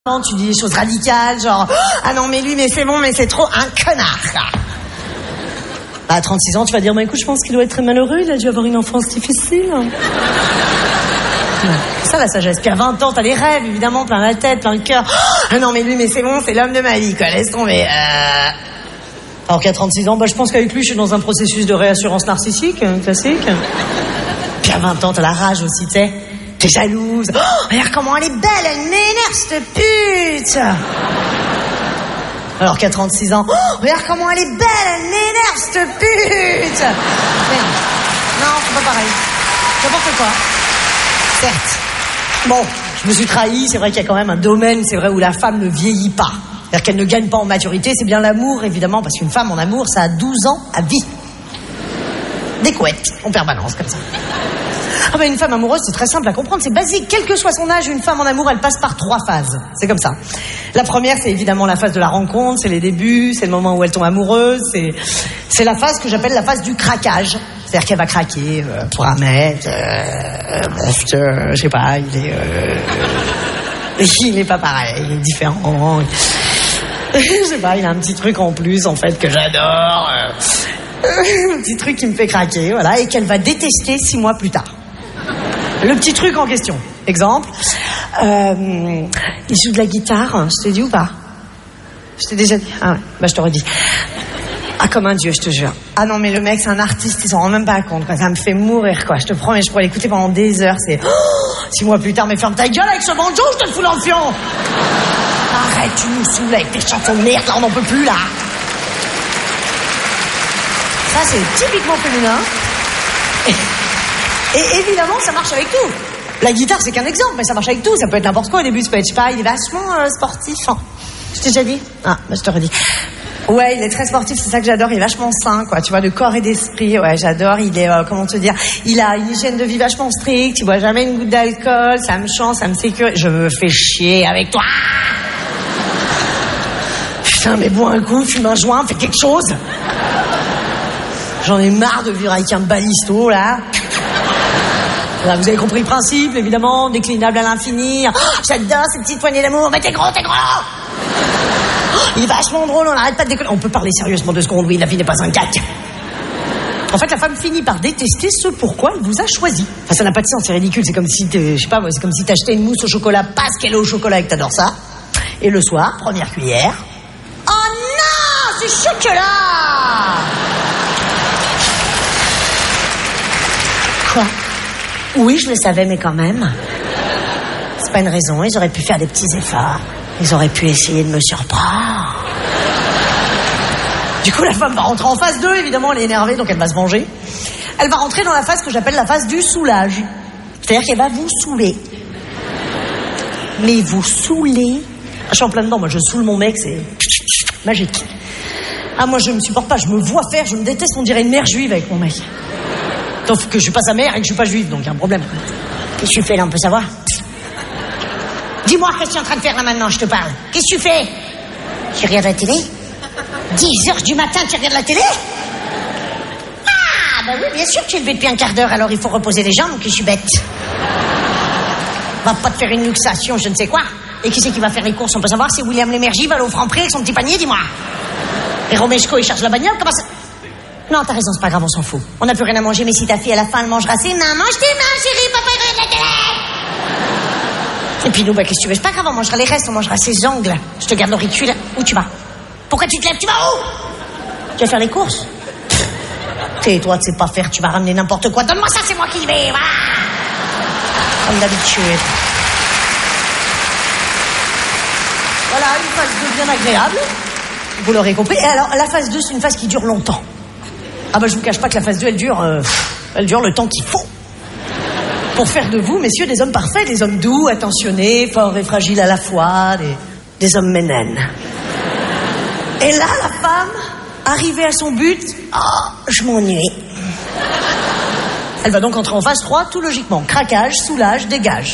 Tu dis des choses radicales, genre « Ah non, mais lui, mais c'est bon, mais c'est trop un connard !» À 36 ans, tu vas dire « Bah écoute, je pense qu'il doit être très malheureux, il a dû avoir une enfance difficile. » C'est ça la sagesse. Puis à 20 ans, t'as des rêves, évidemment, plein la tête, plein le cœur. « Ah non, mais lui, mais c'est bon, c'est l'homme de ma vie, quoi, laisse tomber. » Alors qu'à 36 ans, bah je pense qu'avec lui, je suis dans un processus de réassurance narcissique, classique. Puis à 20 ans, t'as la rage aussi, tu sais. T'es jalouse. Oh, regarde comment elle est belle, elle m'énerve, cette pute. Alors qu'à 36 ans, oh, regarde comment elle est belle, elle m'énerve, cette pute. Merde. Non, c'est pas pareil. N'importe quoi. Certes. Bon, je me suis trahi, c'est vrai qu'il y a quand même un domaine, c'est vrai, où la femme ne vieillit pas. C'est-à-dire qu'elle ne gagne pas en maturité, c'est bien l'amour, évidemment, parce qu'une femme en amour, ça a 12 ans à vie. Des couettes, en permanence, comme ça. Ah ben une femme amoureuse, c'est très simple à comprendre, c'est basique. Quel que soit son âge, une femme en amour, elle passe par 3 phases. C'est comme ça. La première, c'est évidemment la phase de la rencontre, c'est les débuts, c'est le moment où elle tombe amoureuse, c'est la phase que j'appelle la phase du craquage. C'est-à-dire qu'elle va craquer pour un mec, parce que, je sais pas, il est pas pareil, il est différent. Je sais pas, il a un petit truc en plus, en fait, que j'adore. Un petit truc qui me fait craquer, voilà, et qu'elle va détester 6 mois plus tard. Le petit truc en question. Exemple, il joue de la guitare, je t'ai dit ou pas? Je t'ai déjà dit? Ah ouais, bah je t'aurais dit. Ah, comme un dieu, je te jure. Ah non, mais le mec, c'est un artiste, il s'en rend même pas compte, quoi. Ça me fait mourir, quoi. Je te promets, je pourrais l'écouter pendant des heures, c'est... 6 mois plus tard, mais ferme ta gueule avec ce banjo, je te le fous dans le fion. Arrête, tu nous saoules avec tes chansons de merde, là, on n'en peut plus, là. Ça, c'est typiquement féminin. Et évidemment, ça marche avec tout. La guitare, c'est qu'un exemple, mais ça marche avec tout. Ça peut être n'importe quoi. Au début, ça peut être, je sais pas, il est vachement sportif. Hein. Je t'ai déjà dit? Ah, bah, je t'aurais dit. Ouais, il est très sportif, c'est ça que j'adore. Il est vachement sain, quoi. Tu vois, de corps et d'esprit. Ouais, j'adore. Il est, comment te dire, il a une hygiène de vie vachement stricte. Il boit jamais une goutte d'alcool. Ça me change, ça me sécurise. Je me fais chier avec toi. Putain, mais bois un coup, fume un joint, fais quelque chose. J'en ai marre de vivre avec un balisto, là. Là, vous avez compris le principe, évidemment, déclinable à l'infini. Oh, j'adore ces petites poignées d'amour. Mais t'es gros, t'es gros. Oh, il est vachement drôle, on n'arrête pas de déconner. On peut parler sérieusement 2 secondes, oui, la vie n'est pas un gag. En fait, la femme finit par détester ce pourquoi elle vous a choisi. Enfin, ça n'a pas de sens, c'est ridicule. C'est comme si, je sais pas moi, c'est comme si t'achetais une mousse au chocolat parce qu'elle est au chocolat et que t'adores ça. Et le soir, première cuillère. Oh non, c'est chocolat. Quoi? Oui, je le savais, mais quand même. C'est pas une raison, ils auraient pu faire des petits efforts. Ils auraient pu essayer de me surprendre. Du coup, la femme va rentrer en phase 2, évidemment, elle est énervée, donc elle va se venger. Elle va rentrer dans la phase que j'appelle la phase du soulage. C'est-à-dire qu'elle va vous saouler. Mais vous saouler... Je suis en plein dedans, moi je saoule mon mec, c'est magique. Ah, moi je me supporte pas, je me vois faire, je me déteste, on dirait une mère juive avec mon mec. Sauf que je suis pas sa mère et que je suis pas juive, donc il y a un problème. Qu'est-ce que tu fais là, on peut savoir? Dis-moi, qu'est-ce que tu es en train de faire là maintenant, je te parle? Qu'est-ce que tu fais? Tu regardes la télé? 10h du matin, tu regardes la télé? Ah, bah oui, bien sûr que tu es levé depuis un quart d'heure, alors il faut reposer les jambes, que je suis bête. Va pas te faire une luxation, je ne sais quoi. Et qui c'est qui va faire les courses? On peut savoir si William Lémergie va aller au Franprix avec son petit panier, dis-moi. Et Romeshko, il charge la bagnole, comment ça... Non, t'as raison, c'est pas grave, on s'en fout. On n'a plus rien à manger, mais si ta fille, à la fin, elle mangera ses mains, mange tes mains, chérie, papa, il regarde la télé. Et puis nous, bah, qu'est-ce que tu veux? C'est pas grave, on mangera les restes, on mangera ses ongles. Je te garde l'auricule. Où tu vas? Pourquoi tu te lèves? Tu vas où? Tu vas faire les courses? Tais-toi, tu sais pas faire, tu vas ramener n'importe quoi. Donne-moi ça, c'est moi qui y vais. Voilà. Comme d'habitude. Voilà, une phase 2 bien agréable. Vous l'aurez compris. Et alors, la phase 2, c'est une phase qui dure longtemps. Ah bah je vous cache pas que la phase 2, elle dure le temps qu'il faut. Pour faire de vous, messieurs, des hommes parfaits, des hommes doux, attentionnés, forts et fragiles à la fois, des hommes ménènes. Et là, la femme, arrivée à son but, je m'ennuie. Elle va donc entrer en phase 3, tout logiquement. Craquage, soulage, dégage.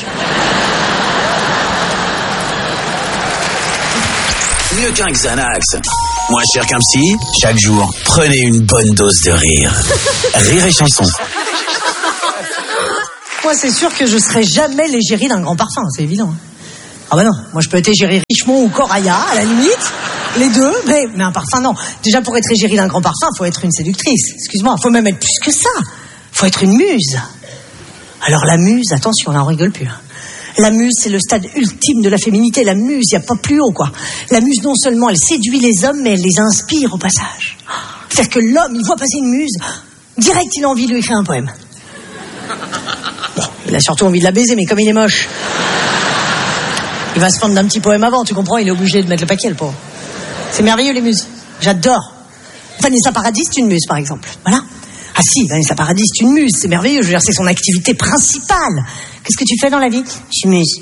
Mieux qu'un Xanax. Moins cher qu'un psy. Chaque jour, prenez une bonne dose de rire. Rire et chanson. Moi, c'est sûr que je serai jamais l'égérie d'un grand parfum, c'est évident. Ah bah non, moi je peux être égérie Richemont ou Coraya, à la limite, les deux, mais un parfum non. Déjà pour être égérie d'un grand parfum, faut être une séductrice, excuse-moi, faut même être plus que ça, faut être une muse. Alors la muse, attention, là on rigole plus. La muse, c'est le stade ultime de la féminité, la muse, il n'y a pas plus haut quoi. La muse non seulement elle séduit les hommes, mais elle les inspire au passage. C'est-à-dire que l'homme, il voit passer une muse, direct il a envie de lui écrire un poème. Bon, il a surtout envie de la baiser, mais comme il est moche... Il va se prendre d'un petit poème avant, tu comprends? Il est obligé de mettre le paquet, le pauvre. C'est merveilleux, les muses. J'adore. Vanessa Paradis, c'est une muse, par exemple. Voilà. Ah si, Vanessa Paradis, c'est une muse. C'est merveilleux. Je veux dire, c'est son activité principale. Qu'est-ce que tu fais dans la vie? Je suis muse.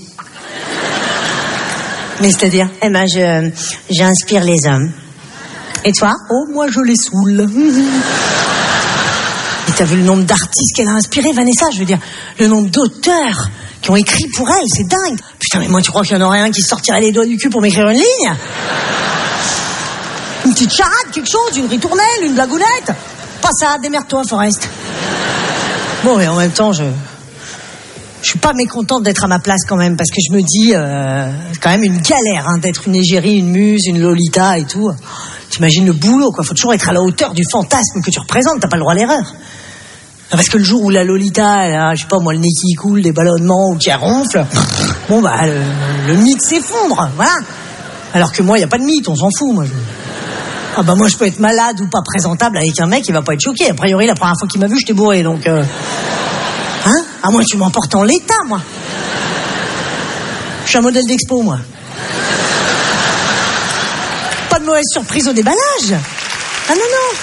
Mais c'est-à-dire? Eh ben, j'inspire les hommes. Et toi? Oh, moi, je les saoule. Et t'as vu le nombre d'artistes qu'elle a inspiré, Vanessa? Je veux dire, le nombre d'auteurs qui ont écrit pour elle, c'est dingue. Putain, mais moi, tu crois qu'il y en aurait un qui sortirait les doigts du cul pour m'écrire une ligne? Une petite charade, quelque chose, une ritournelle, une blagounette? Pas ça, démerde-toi, Forest. Bon, mais en même temps, je suis pas mécontente d'être à ma place quand même, parce que je me dis, c'est quand même une galère hein, d'être une égérie, une muse, une Lolita et tout. T'imagines le boulot, quoi. Faut toujours être à la hauteur du fantasme que tu représentes, t'as pas le droit à l'erreur. Parce que le jour où la Lolita, elle a, je sais pas moi, le nez qui coule, des ballonnements ou qui ronfle, bon bah le mythe s'effondre, voilà. Alors que moi, il y a pas de mythe, on s'en fout, moi. Ah bah moi, je peux être malade ou pas présentable avec un mec, il va pas être choqué. A priori, la première fois qu'il m'a vu, j'étais bourré, donc... Hein? Ah moi, tu m'emportes en l'état, moi. Je suis un modèle d'expo, moi. Pas de mauvaise surprise au déballage. Ah non, non.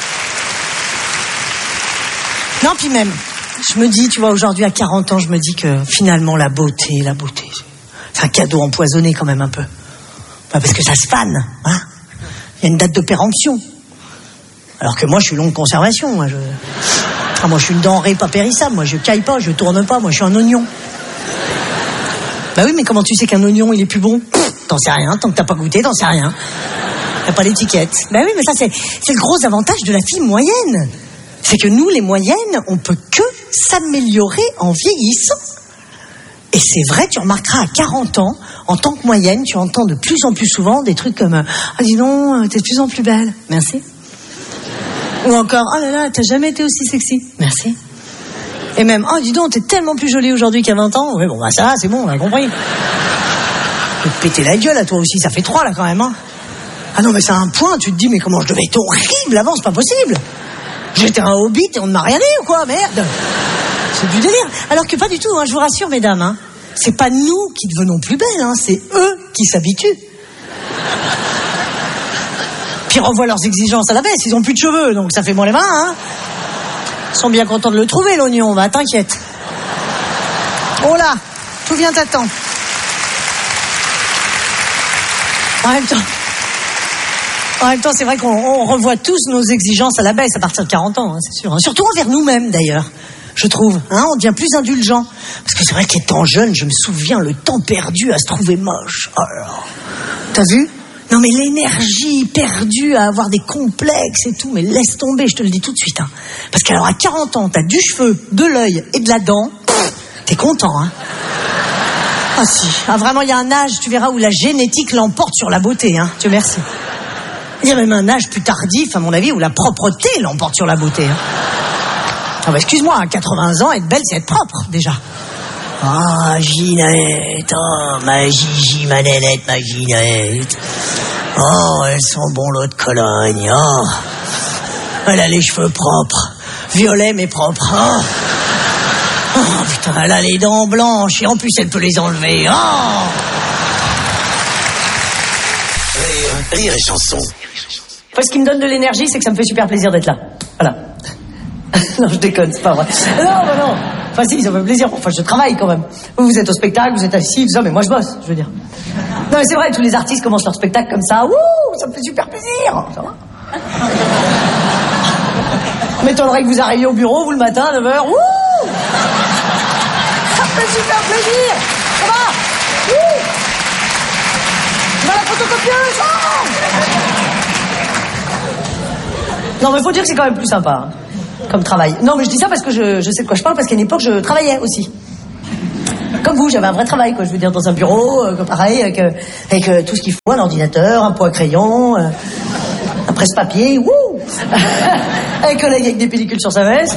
Non, puis même, je me dis, tu vois, aujourd'hui, à 40 ans, je me dis que finalement, la beauté, c'est un cadeau empoisonné quand même un peu. Bah, parce que ça se fane, hein. Il y a une date de péremption. Alors que moi, je suis longue conservation, moi, moi, je suis une denrée pas périssable, moi, je caille pas, je tourne pas, moi, je suis un oignon. Bah oui, mais comment tu sais qu'un oignon, il est plus bon? T'en sais rien, tant que t'as pas goûté, t'en sais rien. T'as pas l'étiquette. Bah oui, mais ça, c'est le gros avantage de la fille moyenne. C'est que nous, les moyennes, on peut que s'améliorer en vieillissant. Et c'est vrai, tu remarqueras à 40 ans, en tant que moyenne, tu entends de plus en plus souvent des trucs comme « Ah, dis donc, t'es de plus en plus belle. Merci. » Ou encore « Oh là là, t'as jamais été aussi sexy. Merci. » Et même « Oh, dis donc, t'es tellement plus jolie aujourd'hui qu'à 20 ans. » Oui, bon, bah ça, c'est bon, on a compris. Tu peux te péter la gueule à toi aussi, ça fait 3 là quand même. Hein. Ah non, mais c'est un point, tu te dis « Mais comment je devais être horrible avant, c'est pas possible. » J'étais un hobbit et on ne m'a rien dit ou quoi, merde. C'est du délire. Alors que pas du tout, hein, je vous rassure, mesdames. Hein. C'est pas nous qui devenons plus belles, hein, c'est eux qui s'habituent. Puis ils revoient leurs exigences à la baisse, ils ont plus de cheveux, donc ça fait bon les mains. Hein. Ils sont bien contents de le trouver, l'oignon, va, t'inquiète. Oh là, tout vient à temps. En même temps, c'est vrai qu'on revoit tous nos exigences à la baisse à partir de 40 ans, hein, c'est sûr. Surtout envers nous-mêmes, d'ailleurs, je trouve. Hein, on devient plus indulgent. Parce que c'est vrai qu'étant jeune, je me souviens le temps perdu à se trouver moche. Oh là là. T'as vu? Non, mais l'énergie perdue à avoir des complexes et tout, mais laisse tomber, je te le dis tout de suite. Hein. Parce qu'alors, à 40 ans, t'as du cheveu, de l'œil et de la dent. T'es content, hein? Ah si. Ah vraiment, il y a un âge, tu verras, où la génétique l'emporte sur la beauté, hein. Dieu merci. Il y a même un âge plus tardif, à mon avis, où la propreté l'emporte sur la beauté. Hein. Ah bah excuse-moi, à 80 ans, être belle, c'est être propre, déjà. Ah, Ginette, oh, ma Gigi, ma nénette, ma Ginette. Oh, elles sont bon l'eau de Cologne, oh. Elle a les cheveux propres, violets mais propres, oh. Oh, putain, elle a les dents blanches, et en plus, elle peut les enlever, oh. Rire et chanson. Ce qui me donne de l'énergie, c'est que ça me fait super plaisir d'être là. Voilà. Non, je déconne, c'est pas vrai. Non. Enfin, si, ça me fait plaisir. Enfin, je travaille quand même. Vous êtes au spectacle, vous êtes assis, tout ça, mais moi, je bosse, je veux dire. Non, mais c'est vrai, tous les artistes commencent leur spectacle comme ça. Ouh, ça me fait super plaisir. Ça va? M'étonnerait que vous arriviez au bureau, vous, le matin, à 9h. Ouh! Ça me fait super plaisir. Ça va? Ouh! Tu vas à la photocopieuse? Oh! Non, mais faut dire que c'est quand même plus sympa, hein, comme travail. Non, mais je dis ça parce que je sais de quoi je parle, parce qu'à une époque, je travaillais aussi. Comme vous, j'avais un vrai travail, quoi. Je veux dire, dans un bureau, pareil, avec tout ce qu'il faut, un ordinateur, un pot à crayon, un presse-papier, wouh un collègue avec des pellicules sur sa veste.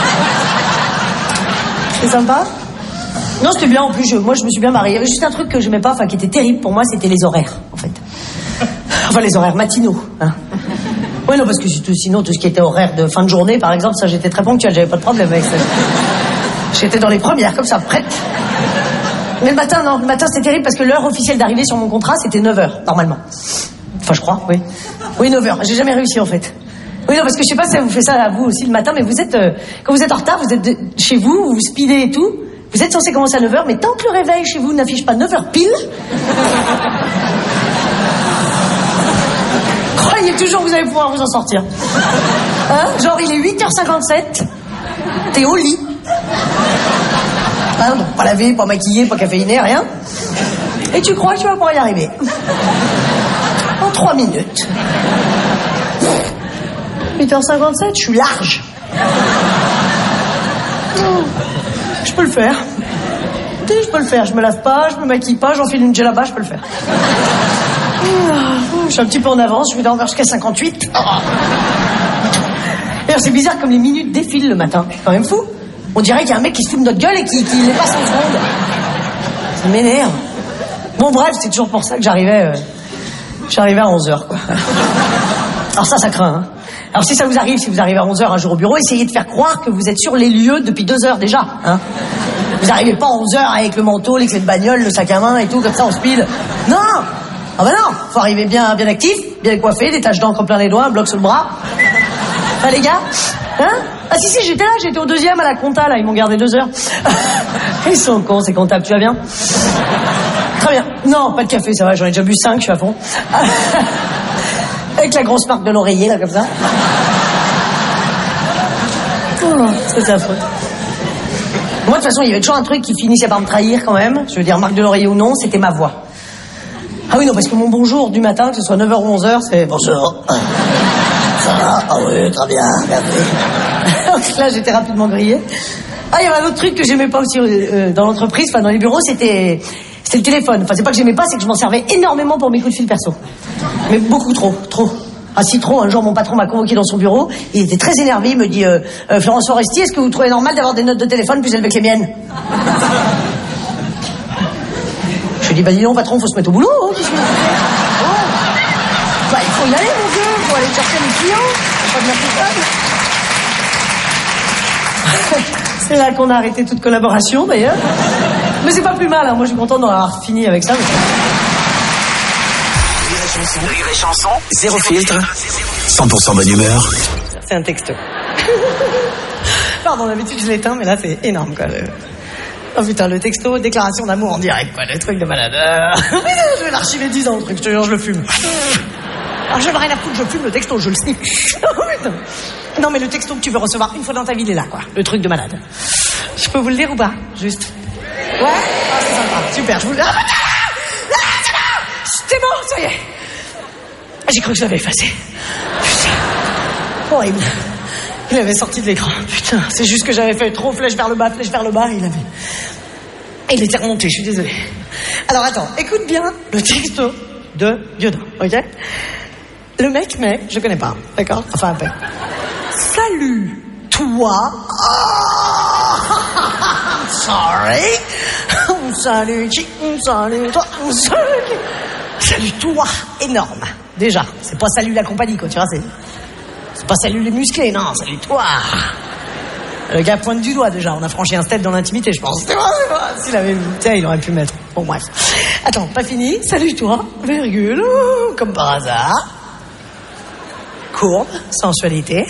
C'est sympa. Non, c'était bien, en plus, moi je me suis bien mariée. Il y avait juste un truc que j'aimais pas, enfin qui était terrible pour moi, c'était les horaires, en fait. Enfin, les horaires matinaux, hein. Oui, non, parce que sinon, tout ce qui était horaire de fin de journée, par exemple, ça, j'étais très ponctuelle, j'avais pas de problème avec ça. J'étais dans les premières, comme ça, prête. Mais le matin, non, le matin, c'était terrible parce que l'heure officielle d'arrivée sur mon contrat, c'était 9h, normalement. Enfin, je crois, oui. Oui, 9h. J'ai jamais réussi, en fait. Oui, non, parce que je sais pas si ça vous fait ça à vous aussi le matin, mais vous êtes, quand vous êtes en retard, vous êtes chez vous, vous speedez et tout, vous êtes censé commencer à 9h, mais tant que le réveil chez vous n'affiche pas 9h pile, croyez toujours que vous allez pouvoir vous en sortir. Hein? Genre, il est 8h57, t'es au lit. Hein, donc pas lavé, pas maquillé, pas caféiné, rien. Et tu crois que tu vas pouvoir y arriver. En 3 minutes. 8h57, je suis large. Je peux le faire. Je peux le faire. Je me lave pas, je me maquille pas, j'enfile une djellaba, je peux le faire. Je suis un petit peu en avance, je vais dormir jusqu'à 58. D'ailleurs, c'est bizarre comme les minutes défilent le matin. C'est quand même fou. On dirait qu'il y a un mec qui se fout de notre gueule et qui les passe en seconde. Ça m'énerve. Bon, bref, c'est toujours pour ça que j'arrivais à 11h, quoi. Alors ça craint, hein. Alors si ça vous arrive, si vous arrivez à 11h un jour au bureau, essayez de faire croire que vous êtes sur les lieux depuis 2 heures déjà, hein. Vous n'arrivez pas à 11h avec le manteau, les clés de bagnole, le sac à main et tout, comme ça, on speed. Non! Ah bah non! Faut arriver bien actif, bien coiffé, des taches d'encre plein les doigts, un bloc sur le bras. Ah, les gars? Hein? Ah si, j'étais là, j'étais au 2e à la compta, là, ils m'ont gardé 2 heures. Ils sont cons, ces comptables, tu vas bien? Très bien. Non, pas de café, ça va, j'en ai déjà bu 5, je suis à fond. Avec la grosse marque de l'oreiller, là, comme ça. Oh, c'est sa faute. Moi, de toute façon, il y avait toujours un truc qui finissait par me trahir, quand même. Je veux dire, marque de l'oreiller ou non, c'était ma voix. Ah oui, non, parce que mon bonjour du matin, que ce soit 9h ou 11h, c'est bonjour. Ça va? Ah oui, très bien, merci. Donc là, j'étais rapidement grillée. Ah, il y avait un autre truc que j'aimais pas aussi dans l'entreprise, enfin dans les bureaux, c'était le téléphone. Enfin, c'est pas que j'aimais pas, c'est que je m'en servais énormément pour mes coups de fil perso. Mais beaucoup trop. Ah si trop, un jour mon patron m'a convoqué dans son bureau, il était très énervé, il me dit Florence Foresti, est-ce que vous trouvez normal d'avoir des notes de téléphone plus élevées que les miennes? Je lui dis, bah dis non patron, faut se mettre au boulot, hein, qu'est-ce que... Bah il faut y aller mon vieux, il faut aller chercher les clients, faut pas venir tout seul. C'est là qu'on a arrêté toute collaboration d'ailleurs. Mais c'est pas plus mal, hein. Moi je suis contente d'en avoir fini avec ça. Rire et chanson, zéro filtre, 100% bonne humeur. C'est un texto. Pardon, d'habitude je l'éteins, mais là c'est énorme quoi. Oh putain, le texto, déclaration d'amour en direct, quoi, le truc de malade. Je vais l'archiver 10 ans le truc, je te jure, je le fume. Alors je n'ai rien à foutre, je fume le texto, je le snip. Non mais le texto que tu veux recevoir une fois dans ta vie, il est là quoi, le truc de malade. Je peux vous le lire ou pas? Juste. Ouais? Ah, c'est sympa, super, je vous le... C'est bon, ça y est. J'ai cru que je l'avais effacé. Putain. Horrible. Il avait sorti de l'écran. Putain, c'est juste que j'avais fait trop flèche vers le bas, il était remonté, je suis désolée. Alors attends, écoute bien le texto de Dieudonne, ok? Le mec, mais je connais pas, d'accord? Enfin, un peu. Salut, toi. Oh, sorry. Salut, salut, toi. Salut, toi. Énorme. Déjà, c'est pas salut la compagnie, quoi, tu vois, c'est pas salut les musclés, non, salut toi. Le gars pointe du doigt déjà, on a franchi un step dans l'intimité, je pense. C'est vrai. S'il avait vu, tiens, il aurait pu mettre. Bon, bref. Attends, pas fini. Salut toi, virgule, comme par hasard. Courbe, sensualité.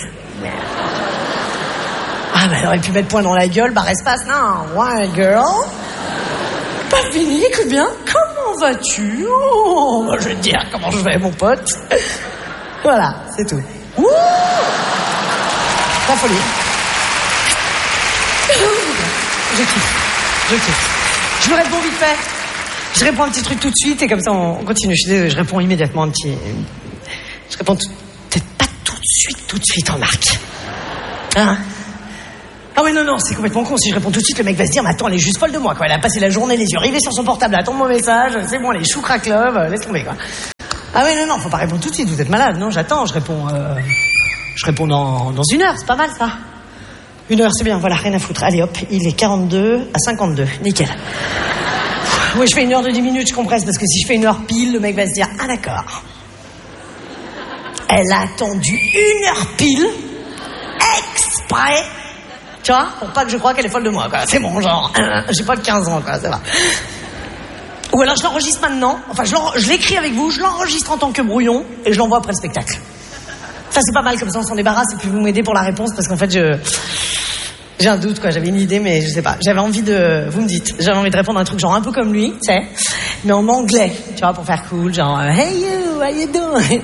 Ah, bah, il aurait pu mettre point dans la gueule, barre espace, non. Ouais, girl. Pas fini, écoute bien. Comment vas-tu? Oh, bah, je vais te dire comment je vais, mon pote. Voilà, c'est tout. Ouh, la folie. Je kiffe. Je me réponds vite fait. Je réponds un petit truc tout de suite et comme ça on continue. Je suis désolée, je réponds immédiatement un petit... Je réponds peut-être pas tout de suite, remarque. Hein? Ah ouais, non, c'est complètement con. Si je réponds tout de suite, le mec va se dire, mais attends, elle est juste folle de moi, quoi. Elle a passé la journée les yeux rivés sur son portable, elle attend mon message, c'est bon, elle est chou crack love, laisse tomber, quoi. Ah ouais, non, faut pas répondre tout de suite, vous êtes malade. Non, j'attends, je réponds dans 1 heure, c'est pas mal, ça. 1 heure, c'est bien, voilà, rien à foutre. Allez, hop, il est 42 à 52, nickel. Oui, je fais 1 heure de 10 minutes, je compresse, parce que si je fais 1 heure pile, le mec va se dire, ah d'accord. Elle a attendu 1 heure pile, exprès, tu vois, pour pas que je croie qu'elle est folle de moi, quoi. C'est bon, genre, j'ai pas de 15 ans, quoi, ça va. Ou alors je l'enregistre maintenant, enfin je l'écris avec vous, je l'enregistre en tant que brouillon, et je l'envoie après le spectacle. Ça c'est pas mal, comme ça on s'en débarrasse, et puis vous m'aidez pour la réponse, parce qu'en fait j'ai un doute, quoi, j'avais une idée, mais je sais pas, j'avais envie de répondre à un truc genre un peu comme lui, tu sais, mais en anglais, tu vois, pour faire cool, genre, hey you, how you doing?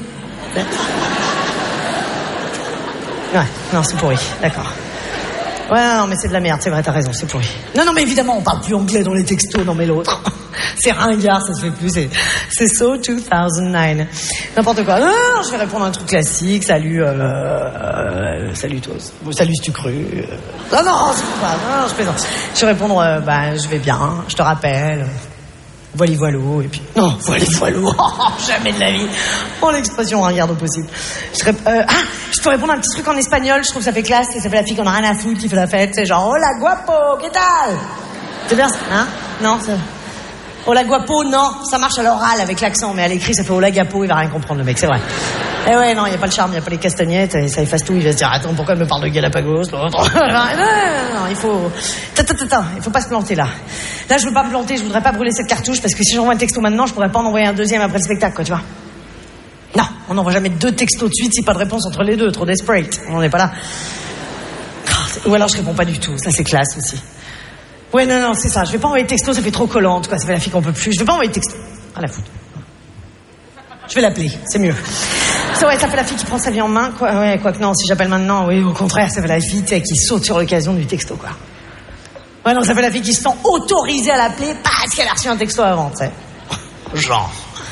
Ouais, non, c'est pourri, d'accord. Ouais, non, mais c'est de la merde, c'est vrai, t'as raison, c'est pourri. Non, mais évidemment, on parle plus anglais dans les textos, non, mais l'autre. C'est ringard, ça se fait plus, c'est so 2009. N'importe quoi. Non, je vais répondre à un truc classique, salut toi. Salut si tu cru. Non, c'est pas, non, je plaisante. Je vais répondre, je vais bien, je te rappelle. Voili voilou, et puis... Non, voili voilou, jamais de la vie. Oh, l'expression ringard au possible. Je peux répondre à un petit truc en espagnol, je trouve que ça fait classe, ça fait la fille qu'on a rien à foutre, qui fait la fête, c'est genre, hola guapo, ¿qué tal? C'est bien ça, hein? Non, c'est... Hola guapo, non, ça marche à l'oral avec l'accent, mais à l'écrit, ça fait hola gapo, il va rien comprendre, le mec, c'est vrai. Eh ouais, non, il n'y a pas le charme, il n'y a pas les castagnettes, et ça efface tout, il va se dire, attends, pourquoi elle me parle de Galapagos, l'autre? Non, il faut... il faut pas se planter, là. Là, je veux pas me planter, je voudrais pas brûler cette cartouche, parce que si j'envoie un texto maintenant, je pourrais pas en envoyer un deuxième après le spectacle, quoi, tu vois. Non, on n'envoie jamais 2 textos de suite si pas de réponse entre les deux, trop desperate, on n'est pas là. Ou alors je réponds pas du tout, ça c'est classe aussi. Ouais, non, c'est ça, je vais pas envoyer de texto, ça fait trop collante, quoi, ça fait la fille qu'on peut plus, je vais pas envoyer de texto. À la foutre. Je vais l'appeler, c'est mieux. Ça, ouais, ça fait la fille qui prend sa vie en main, quoi. Ouais, quoi que non, si j'appelle maintenant, oui, au contraire, ça fait la fille, tu sais, qui saute sur l'occasion du texto, quoi. Ouais, non, ça fait la fille qui se sent autorisée à l'appeler parce qu'elle a reçu un texto avant, tu sais. Genre.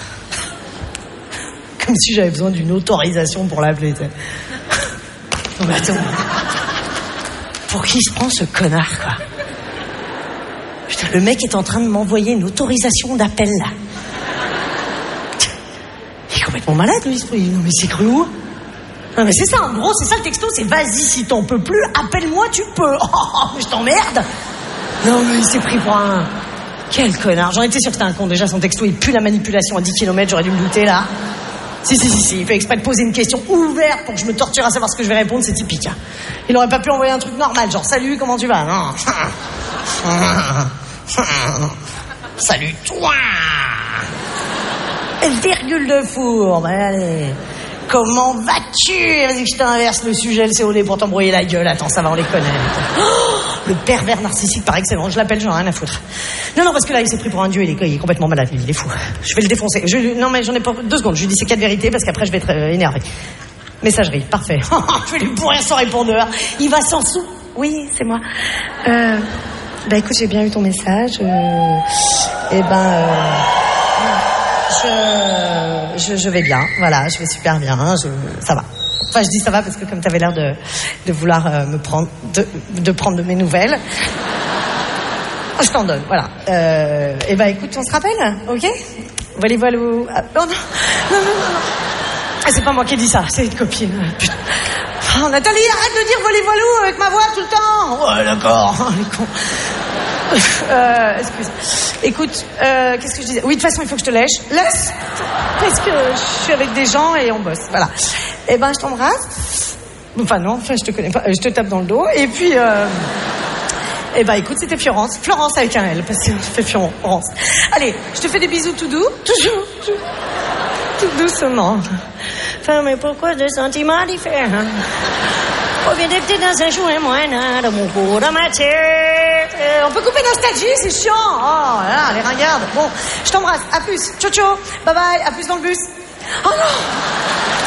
Comme si j'avais besoin d'une autorisation pour l'appeler, tu sais. Non, mais attends. Pour qui se prend ce connard, quoi? Putain, le mec est en train de m'envoyer une autorisation d'appel, là. Il est complètement malade, lui. Non, mais c'est cru où? Non, mais c'est ça, en gros, c'est ça le texto, c'est vas-y, si t'en peux plus, appelle-moi, tu peux. Oh, mais je t'emmerde. Non, mais il s'est pris pour un... Quel connard. J'en étais sûr que c'était un con. Déjà, son texto, il pue la manipulation à 10 km, j'aurais dû me douter, là. Si, il fait exprès de poser une question ouverte pour que je me torture à savoir ce que je vais répondre, c'est typique. Hein. Il aurait pas pu envoyer un truc normal, genre salut, comment tu vas? Non. Salut, toi. Virgule de four, ben allez. Comment vas-tu? Vas-y que je t'inverse le sujet, le COD pour t'embrouiller la gueule. Attends, ça va, on les connaît. Oh, le pervers narcissique par excellence, je l'appelle, j'en ai rien à foutre. Non, parce que là, il s'est pris pour un dieu, il est complètement malade, il est fou. Je vais le défoncer. Non, mais j'en ai pas 2 secondes, je lui dis ces 4 vérités parce qu'après je vais être énervé. Messagerie, parfait. Je vais lui pourrir son répondeur. Il va s'en sous. Oui, c'est moi. Écoute, j'ai bien eu ton message. Je vais bien, voilà, je vais super bien, ça va. Enfin, je dis ça va parce que comme t'avais l'air de vouloir me prendre, de prendre de mes nouvelles, je t'en donne, voilà. Écoute, on se rappelle, ok? Voilou. Ah, non. Ah, c'est pas moi qui ai dit ça, c'est une copine. Putain. Oh, Nathalie, arrête de dire voilou avec ma voix tout le temps. Ouais, d'accord. Excuse. Écoute, qu'est-ce que je disais? Oui, de toute façon, il faut que je te laisse. Laisse. Parce que je suis avec des gens et on bosse. Voilà. Je t'embrasse. Enfin, non, je te connais pas. Je te tape dans le dos. Et puis, écoute, c'était Florence. Florence avec un L, parce que je fais Florence. Allez, je te fais des bisous tout doux. Toujours. Tout doucement. Enfin, mais pourquoi des sentiments différents? On vient d'être dans un jour moyen de mon cours de matière. On peut couper nostalgie, c'est chiant. Oh là, les ringardes. Bon, je t'embrasse. À plus. Ciao. Bye bye. À plus dans le bus. Oh non.